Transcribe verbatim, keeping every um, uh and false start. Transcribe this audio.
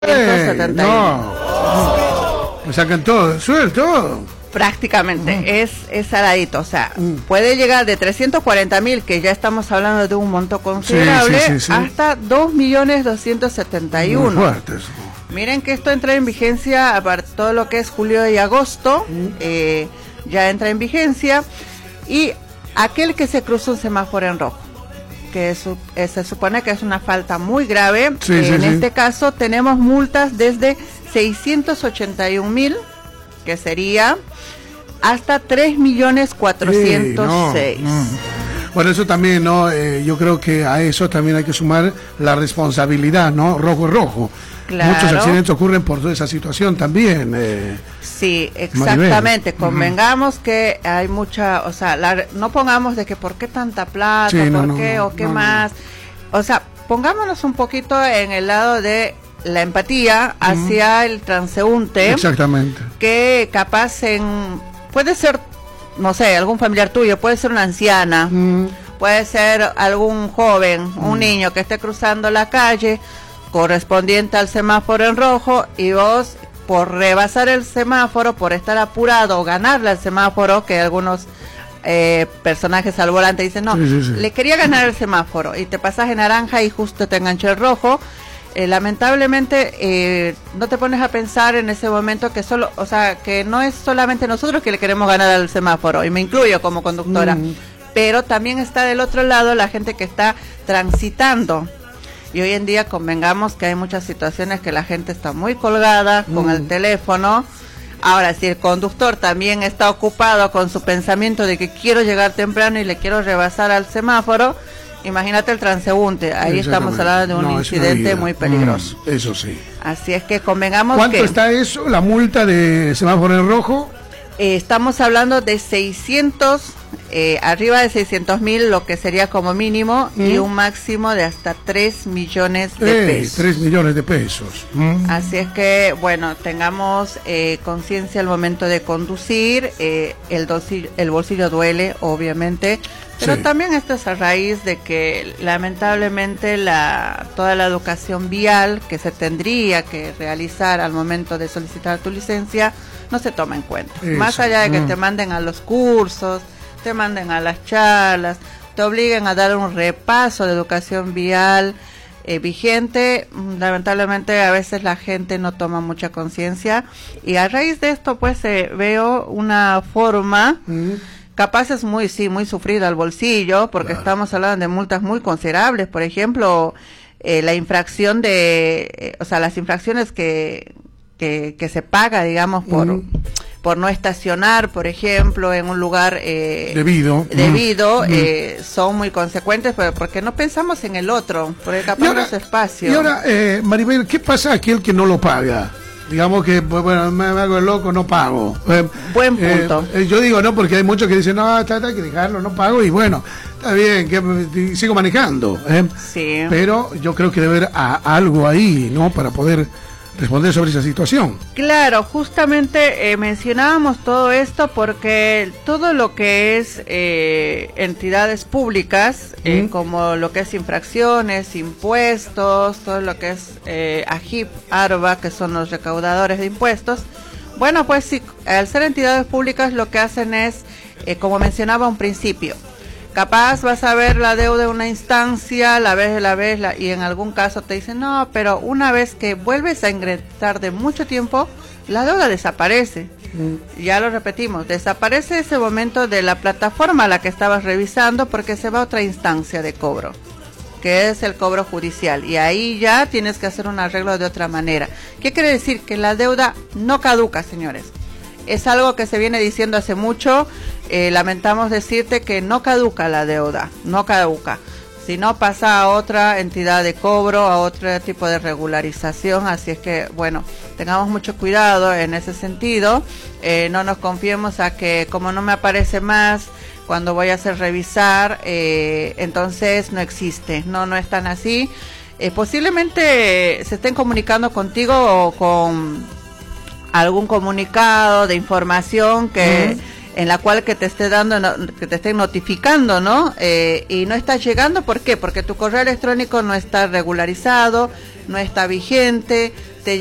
ciento setenta y uno. No, me sacan todo, suelto. Prácticamente, Mm. es, es saladito, o sea, Mm. puede llegar de trescientos cuarenta mil, que ya estamos hablando de un monto considerable, Sí, sí, sí, sí. hasta dos millones doscientos setenta y uno. Muy fuerte eso. Miren que esto entra en vigencia a par- todo lo que es julio y agosto, Mm. eh, ya entra en vigencia, y aquel que se cruza un semáforo en rojo, que su- eh, se supone que es una falta muy grave, Sí, eh, sí, en sí. este caso tenemos multas desde seiscientos ochenta y un mil, que sería hasta tres millones cuatrocientos seis. Sí, no, no. Bueno, eso también, ¿no? Eh, yo creo que a eso también hay que sumar la responsabilidad, ¿no? Rojo es rojo. Claro. Muchos accidentes ocurren por toda esa situación también. Eh. Sí, exactamente. Convengamos uh-huh. que hay mucha, o sea, la, no pongamos de que por qué tanta plata, sí, por no, qué no, o qué no, más. No. O sea, pongámonos un poquito en el lado de la empatía hacia uh-huh. el transeúnte. Exactamente. Que capaz en, puede ser, no sé, algún familiar tuyo, puede ser una anciana, uh-huh. puede ser algún joven, uh-huh. un niño que esté cruzando la calle correspondiente al semáforo en rojo, y vos por rebasar el semáforo, por estar apurado o ganarle al semáforo, que algunos eh, personajes al volante dicen no, sí, sí, sí. le quería ganar el semáforo y te pasas en naranja y justo te enganchó el rojo, eh, lamentablemente eh, no te pones a pensar en ese momento que solo, o sea, que no es solamente nosotros que le queremos ganar al semáforo, y me incluyo como conductora, mm. pero también está del otro lado la gente que está transitando. Y hoy en día convengamos que hay muchas situaciones que la gente está muy colgada con mm. el teléfono. Ahora, si el conductor también está ocupado con su pensamiento de que quiero llegar temprano y le quiero rebasar al semáforo, imagínate el transeúnte. Ahí estamos hablando de un no, incidente muy peligroso. Mm, eso sí. Así es que convengamos ¿Cuánto que... está eso, la multa de semáforo en rojo? Eh, estamos hablando de seiscientos, eh, arriba de seiscientos mil, lo que sería como mínimo, mm. y un máximo de hasta tres millones de eh, pesos. tres millones de pesos. Mm. Así es que, bueno, tengamos eh, conciencia al momento de conducir, eh, el, dosil, el bolsillo duele, obviamente, pero sí. también esto es a raíz de que lamentablemente la toda la educación vial que se tendría que realizar al momento de solicitar tu licencia no se toma en cuenta. Eso. Más allá de que mm. te manden a los cursos, te manden a las charlas, te obliguen a dar un repaso de educación vial eh, vigente, lamentablemente a veces la gente no toma mucha conciencia, y a raíz de esto pues eh, veo una forma mm. capaz es muy, sí, muy sufrida al bolsillo, porque claro. estamos hablando de multas muy considerables. Por ejemplo, eh, la infracción de, eh, o sea, las infracciones que Que, que se paga, digamos, por mm. por no estacionar, por ejemplo, en un lugar eh, debido, debido mm. eh, son muy consecuentes, pero porque no pensamos en el otro, porque capaz no es espacio. Y ahora, eh, Maribel, ¿qué pasa a aquel que no lo paga? Digamos que, bueno, me hago el loco, no pago. Eh, Buen punto. Eh, yo digo, no, porque hay muchos que dicen, no, está, está, hay que dejarlo, no pago, y bueno, está bien, que sigo manejando. Eh. Sí. Pero yo creo que debe haber a, algo ahí, ¿no? Para poder responder sobre esa situación. Claro, justamente eh, mencionábamos todo esto porque todo lo que es eh, entidades públicas, ¿Mm? eh, como lo que es infracciones, impuestos, todo lo que es eh, AGIP, ARBA, que son los recaudadores de impuestos, bueno, pues sí, al ser entidades públicas lo que hacen es, eh, como mencionaba un principio, capaz vas a ver la deuda de una instancia, la ves, la ves, la, y en algún caso te dicen, no, pero una vez que vuelves a ingresar de mucho tiempo, la deuda desaparece. Mm. Ya lo repetimos, desaparece ese momento de la plataforma a la que estabas revisando porque se va a otra instancia de cobro, que es el cobro judicial, y ahí ya tienes que hacer un arreglo de otra manera. ¿Qué quiere decir? Que la deuda no caduca, señores. Es algo que se viene diciendo hace mucho. Eh, lamentamos decirte que no caduca la deuda, no caduca. Si no, pasa a otra entidad de cobro, a otro tipo de regularización. Así es que, bueno, tengamos mucho cuidado en ese sentido. Eh, no nos confiemos a que como no me aparece más cuando voy a hacer revisar, eh, entonces no existe. No, no es tan así. Eh, posiblemente se estén comunicando contigo o con algún comunicado de información que uh-huh. en la cual que te esté dando, que te estén notificando, ¿no? Eh, y no está llegando, ¿por qué? Porque tu correo electrónico no está regularizado, no está vigente,